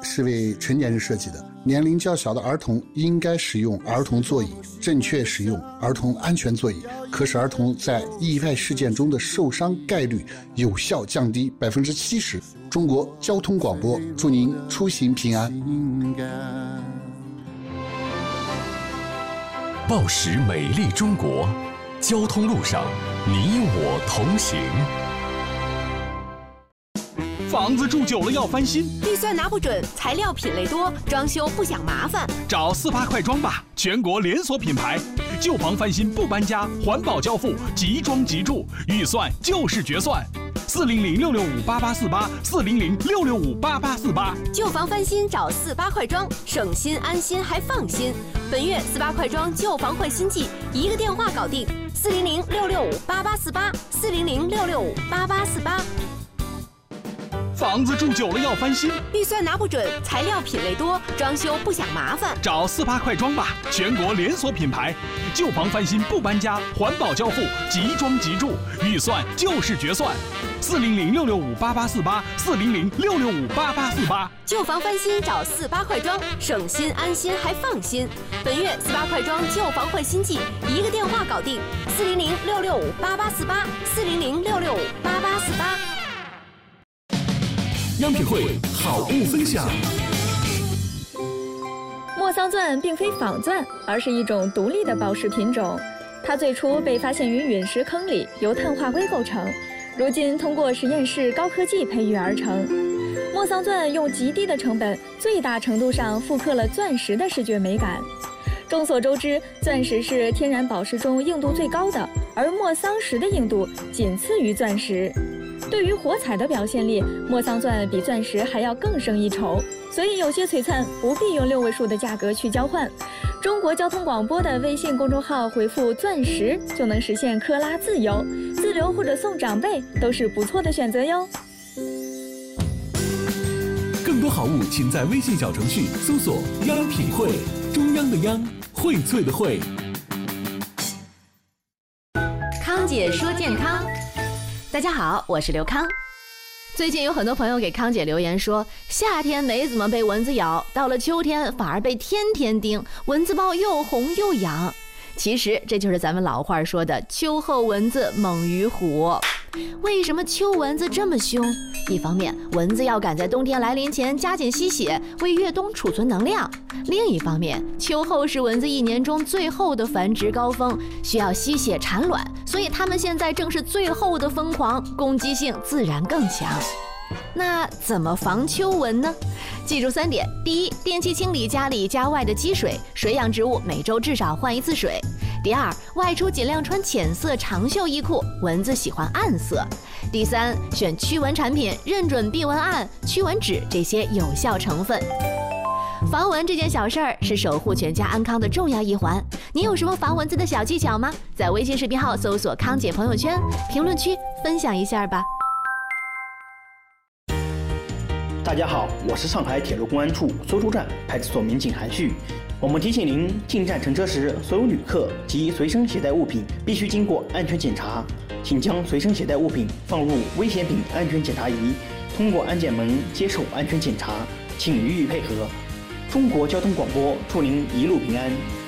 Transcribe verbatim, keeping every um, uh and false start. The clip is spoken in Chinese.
是为成年人设计的，年龄较小的儿童应该使用儿童座椅，正确使用儿童安全座椅，可使儿童在意外事件中的受伤概率有效降低百分之七十。中国交通广播祝您出行平安。 报时美丽中国，交通路上你我同行。 房子住久了要翻新， 预算拿不准，材料品类多，装修不想麻烦， 找四八快装吧，全国连锁品牌，旧房翻新不搬家，环保交付，即装即住，预算就是决算。四零零六六五八八四八，四零零六六五八八四八。 旧房翻新找四八快装，省心安心还放心。本月四八快装旧房换新季，一个电话搞定，四零零六六五八八四八，四零零六六五八八四八。 房子住久了要翻新， 预算拿不准，材料品类多，装修不想麻烦， 找四八快装吧，全国连锁品牌，旧房翻新不搬家，环保交付，即装即住，预算就是决算。四零零六六五八八四八，四零零六六五八八四八。 旧房翻新找四八快装，省心安心还放心。本月四八快装旧房换新季，一个电话搞定，四零零六六五八八四八，四零零六六五八八四八。 央品汇好物分享。 莫桑钻并非仿钻，而是一种独立的宝石品种。它最初被发现于陨石坑里，由碳化硅构成，如今通过实验室高科技培育而成。莫桑钻用极低的成本，最大程度上复刻了钻石的视觉美感。众所周知，钻石是天然宝石中硬度最高的，而莫桑石的硬度仅次于钻石。对于火彩的表现力，莫桑钻比钻石还要更胜一筹，所以有些璀璨不必用六位数的价格去交换。中国交通广播的微信公众号回复钻石就能实现克拉自由，自留或者送长辈都是不错的选择哟。 更多好物请在微信小程序搜索央品汇，中央的央，荟萃的荟。 康姐说健康。大家好，我是刘康。最近有很多朋友给康姐留言说，夏天没怎么被蚊子咬，到了秋天反而被天天叮，蚊子包又红又痒。其实这就是咱们老话说的秋后蚊子猛于虎。为什么秋蚊子这么凶？一方面，蚊子要赶在冬天来临前加紧吸血，为越冬储存能量；另一方面，秋后是蚊子一年中最后的繁殖高峰，需要吸血产卵，所以它们现在正是最后的疯狂，攻击性自然更强。那怎么防秋蚊呢？记住三点：第一，定期清理家里家外的积水，水养植物每周至少换一次水；第二，外出尽量穿浅色长袖衣裤，蚊子喜欢暗色；第三，选驱蚊产品，认准避蚊胺、驱蚊酯这些有效成分。防蚊这件小事儿是守护全家安康的重要一环。你有什么防蚊子的小技巧吗？在微信视频号搜索康姐朋友圈，评论区分享一下吧。 大家好，我是上海铁路公安处苏州站派出所民警韩旭。我们提醒您，进站乘车时，所有旅客及随身携带物品必须经过安全检查，请将随身携带物品放入危险品安全检查仪，通过安检门接受安全检查，请予以配合。中国交通广播祝您一路平安。